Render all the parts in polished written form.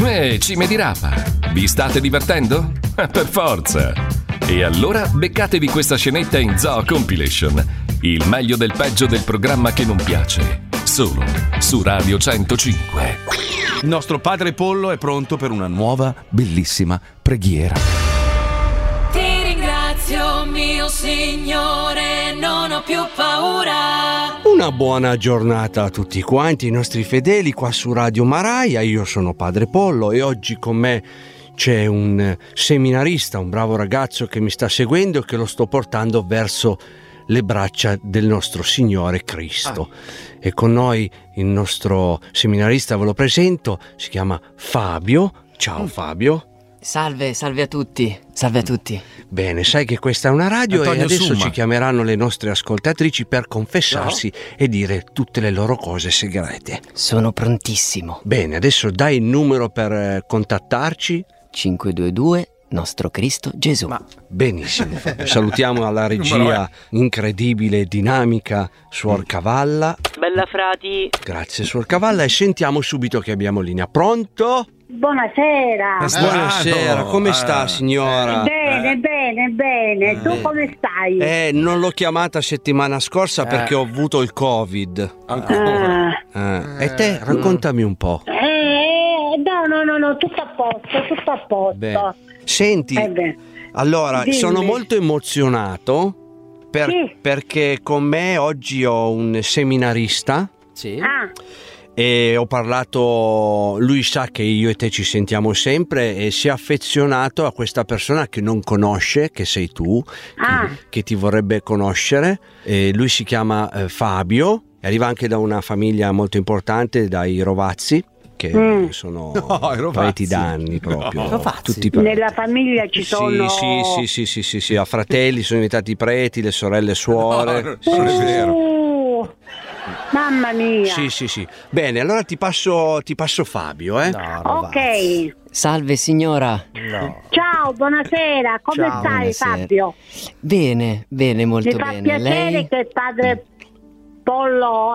Cime di Rapa, vi state divertendo? Per forza! E allora beccatevi questa scenetta in Zoo Compilation, il meglio del peggio del programma che non piace, solo su Radio 105. Il nostro padre Pollo è pronto per una nuova, bellissima preghiera. Ti ringrazio, mio Signore, non ho più paura. Una buona giornata a tutti quanti, i nostri fedeli qua su Radio Maraia. Io sono padre Pollo e oggi con me c'è un seminarista, un bravo ragazzo che mi sta seguendo e che lo sto portando verso le braccia del nostro Signore Cristo. E con noi il nostro seminarista, ve lo presento, si chiama Fabio. Ciao Fabio. Salve a tutti, salve a tutti. Bene, sai che questa è una radio Antonio e adesso Summa. ci chiameranno le nostre ascoltatrici per confessarsi e dire tutte le loro cose segrete. Sono prontissimo. Bene, adesso dai il numero per contattarci. 522 nostro Cristo Gesù. Benissimo, Fabio. Salutiamo alla regia incredibile e dinamica Suor Cavalla. Bella frati. Grazie Suor Cavalla e sentiamo subito che abbiamo linea. Pronto? Buonasera. Buonasera, come sta signora? Bene. Tu come stai? Non l'ho chiamata settimana scorsa perché ho avuto il Covid. E te, raccontami un po'. No, tutto a posto. Beh. Senti, allora, dimmi. sono molto emozionato Sì. perché con me oggi ho un seminarista. Sì. E ho parlato, lui sa che io e te ci sentiamo sempre e si è affezionato a questa persona che non conosce, che sei tu, che ti vorrebbe conoscere. E lui si chiama Fabio, arriva anche da una famiglia molto importante, dai Rovazzi, che sono preti d'anni proprio. Tutti preti. Nella famiglia ci sono... Sì, a fratelli sono diventati preti, le sorelle suore. Non è vero. Mamma mia. Sì. Bene, allora ti passo Fabio, Ok. Salve signora. Ciao, buonasera. Come stai, Buonasera. Fabio? Bene, molto Mi fa bene. piacere Lei? che padre Pollo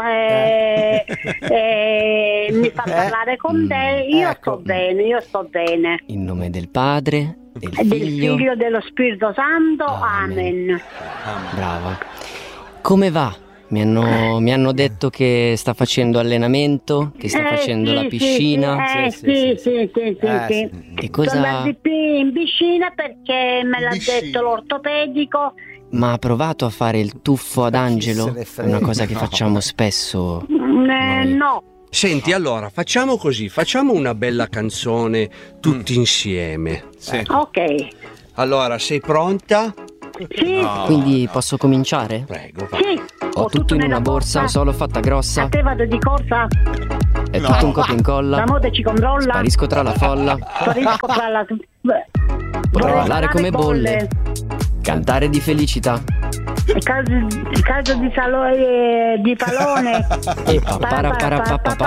mi fa parlare con te. Io sto bene. In nome del Padre, del E del Figlio. Figlio e dello Spirito Santo. Amen. Amen. Brava. Come va? Mi hanno detto che sta facendo allenamento, che sta facendo la piscina. Sì. E cosa... Sono andati in piscina perché me l'ha detto l'ortopedico. Ma ha provato a fare il tuffo ad angelo? È una cosa che facciamo spesso. No. Senti, allora facciamo così, facciamo una bella canzone tutti insieme. Ok. Allora, sei pronta? Sì. Quindi posso cominciare? Prego, va. Sì. Ho tutto in una borsa, solo fatta A grossa. te vado di corsa. È tutto un copia e incolla. La moda ci controlla. Sparisco tra la folla. Sparisco tra la... Potrò ballare come bolle. Cantare di felicità. Il calcio di pallone. E papara